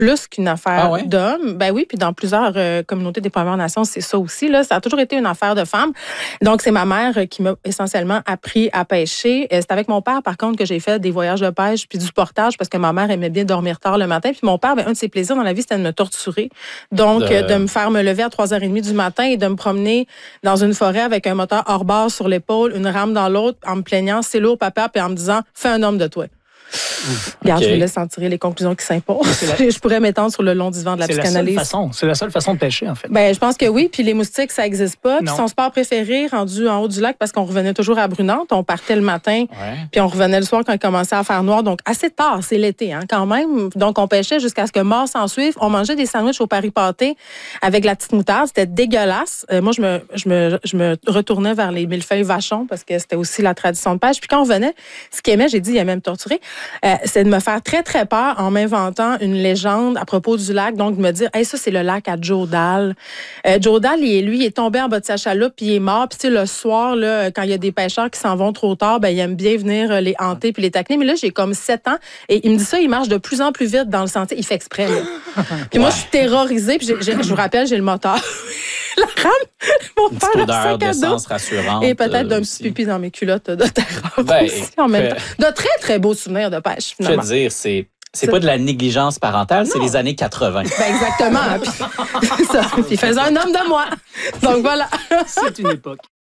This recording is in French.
plus qu'une affaire Ah ouais? d'hommes. Ben oui, puis dans plusieurs communautés des Premières Nations, c'est ça aussi. Là. Ça a toujours été une affaire de femmes. Donc, c'est ma mère qui m'a essentiellement appris à pêcher. C'est avec mon père, par contre, que j'ai fait des voyages de pêche puis du portage parce que ma mère aimait bien dormir tard le matin. Puis mon père, ben, un de ses plaisirs dans la vie, c'était de me torturer. Donc, de me faire me lever à 3h30 du matin et de me promener dans une forêt avec un moteur hors bord sur l'épaule, une rame dans l'autre, en me plaignant, c'est lourd, papa, puis en me disant, fais un homme de toi. Regarde, je vous laisse en tirer les conclusions qui s'imposent. Je pourrais m'étendre sur le long divan de la psychanalyse. C'est la seule façon de pêcher, en fait. Ben, je pense que oui. Puis les moustiques, ça n'existe pas. Puis son sport préféré, rendu en haut du lac, parce qu'on revenait toujours à Brunante. On partait le matin, puis on revenait le soir quand il commençait à faire noir. Donc, assez tard, c'est l'été, hein, quand même. Donc, on pêchait jusqu'à ce que mort s'en suive. On mangeait des sandwichs au Paris pâté avec la petite moutarde. C'était dégueulasse. Moi, je me retournais vers les millefeuilles vachons parce que c'était aussi la tradition de pêche. Puis quand on revenait, ce qu'il aimait, j'ai dit, il a même torturé, c'est de me faire très, très peur en m'inventant une légende à propos du lac. Donc, de me dire, hey, ça, c'est le lac à Joe Dahl. Joe Dahl, il est tombé en bas de sa chaloupe, puis il est mort. Puis, tu sais, le soir, là, quand il y a des pêcheurs qui s'en vont trop tard, ben, il aime bien venir les hanter puis les taquiner. Mais là, j'ai comme 7 ans et il me dit ça, il marche de plus en plus vite dans le sentier. Il fait exprès, là. Puis moi, je suis terrorisée. Puis, je vous rappelle, j'ai le moteur. La rame, mon père une petite odeur d'essence rassurante. Et peut-être d'un petit pipi dans mes culottes de terreur aussi en même temps. De très, très beaux souvenirs de pêche, finalement. Je veux dire, c'est pas de la négligence parentale, c'est les années 80. Ben exactement. Puis, ça. Puis il faisait un homme de moi. Donc voilà. C'est une époque.